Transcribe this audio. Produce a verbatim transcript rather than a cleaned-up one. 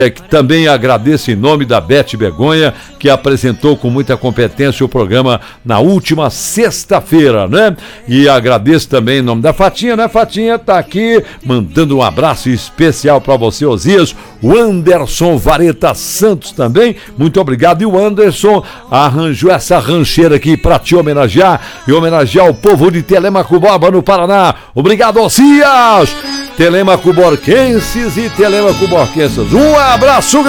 É, que também agradeço em nome da Beth Begonha, que apresentou com muita competência o programa na última sexta-feira, né? E agradeço também em nome da Fatinha, né? Fatinha tá aqui mandando um abraço especial para você, Osias. O Anderson Vareta Santos também, muito obrigado. E o Anderson arranjou essa rancheira aqui para te homenagear e homenagear o povo de Telêmaco Borba, no Paraná. Obrigado, Osias! Telêmaco Borquenses e Telêmaco Borquenses. Um abraço grande!